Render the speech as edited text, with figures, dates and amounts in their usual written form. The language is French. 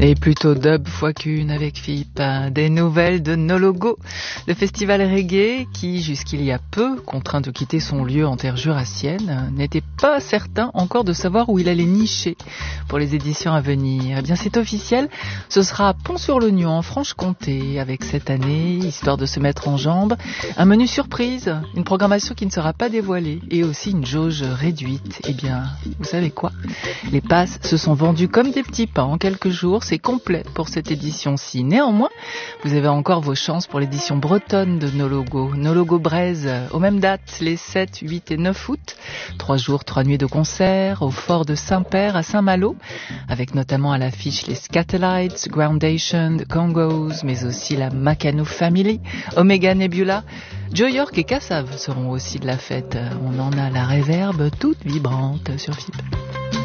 Et plutôt dub fois qu'une avec Philippe. Des nouvelles de No Logo, le festival reggae qui, jusqu'il y a peu, contraint de quitter son lieu en terre jurassienne, n'était pas certain encore de savoir où il allait nicher pour les éditions à venir. Eh bien, c'est officiel, ce sera à Pont-sur-l'Oignon, en Franche-Comté, avec cette année, histoire de se mettre en jambes, un menu surprise, une programmation qui ne sera pas dévoilée et aussi une jauge réduite. Eh bien, vous savez quoi ? Les passes se sont vendues comme des petits pains en quelques jours. C'est complet pour cette édition-ci. Néanmoins, vous avez encore vos chances pour l'édition bretonne de No Logo. No Logo Braise, aux mêmes dates, les 7, 8 et 9 août. 3 jours, 3 nuits de concert au fort de Saint-Père à Saint-Malo, avec notamment à l'affiche les Scatolites, Groundation, The Congos, mais aussi la Makano Family, Omega Nebula. Joe York et Kassav seront aussi de la fête. On en a la réverbe toute vibrante sur FIP.